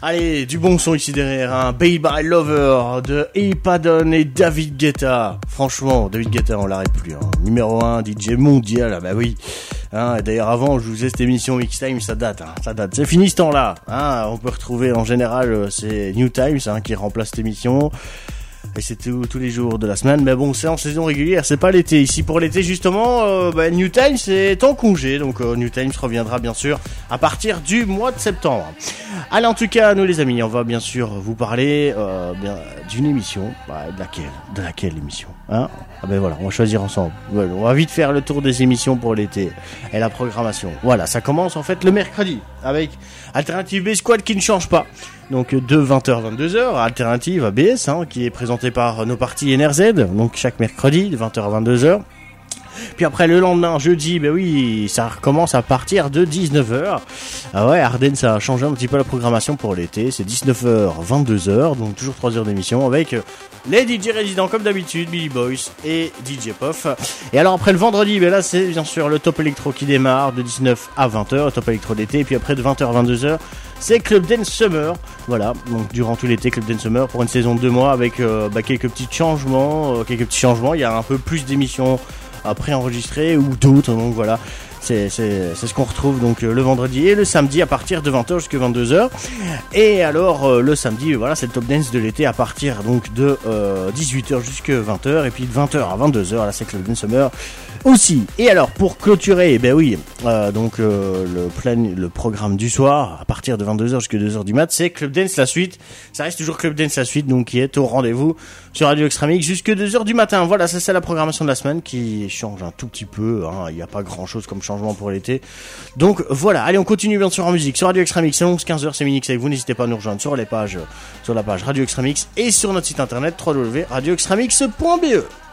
Allez, du bon son ici derrière, hein. Baby by Lover de Epadon et David Guetta. Franchement, David Guetta, on l'arrête plus, hein. Numéro 1, DJ mondial, ah bah oui. Hein, d'ailleurs, avant, je vous faisais cette émission X-Time, ça date, hein, ça date. C'est fini ce temps-là, hein. On peut retrouver, en général, c'est New Times, hein, qui remplace cette émission. Et c'était tous les jours de la semaine, mais bon, c'est en saison régulière, c'est pas l'été. Ici pour l'été justement, New Times est en congé, donc New Times reviendra bien sûr à partir du mois de septembre. Allez, en tout cas, nous les amis, on va bien sûr vous parler d'une émission, de laquelle émission, hein? Ah ben voilà, on va choisir ensemble. Voilà, on va vite faire le tour des émissions pour l'été et la programmation. Voilà, ça commence en fait le mercredi avec Alternative B Squad qui ne change pas. Donc de 20h à 22h, Alternative ABS, hein, qui est présenté par nos parties NRZ, donc chaque mercredi de 20h à 22h. Puis après le lendemain, jeudi, ben oui, ça recommence à partir de 19h. Ah ouais, Ardennes, ça a changé un petit peu la programmation pour l'été, c'est 19h, 22h, donc toujours 3 heures d'émission avec les DJ résidents comme d'habitude, Billy Boys et DJ Puff. Et alors après le vendredi, ben là c'est bien sûr le Top Electro qui démarre de 19 à 20h, le Top Electro d'été, et puis après de 20h à 22h, c'est Club Dance Summer. Voilà, donc durant tout l'été, Club Dance Summer pour une saison de 2 mois avec quelques petits changements. Il y a un peu plus d'émissions préenregistrées ou d'autres, donc voilà. C'est ce qu'on retrouve donc le vendredi et le samedi à partir de 20h jusqu'à 22h. Et alors le samedi, voilà, c'est le Top Dance de l'été à partir donc de 18h jusqu'à 20h et puis de 20h à 22h, là c'est Club Dance Summer aussi. Et alors pour clôturer, ben oui, le programme du soir à partir de 22h jusqu'à 2h du mat, c'est Club Dance la suite. Ça reste toujours Club Dance la suite, donc qui est au rendez-vous sur Radio Extra Mix jusqu'à 2h du matin. Voilà, ça c'est la programmation de la semaine qui change un tout petit peu, hein. Il n'y a pas grand chose comme changement pour l'été. Donc voilà, allez, on continue bien sûr en musique sur Radio Extra Mix, c'est 11-15h, c'est Minix avec vous. N'hésitez pas à nous rejoindre sur la page Radio Extra Mix et sur notre site internet www.radioextramix.be.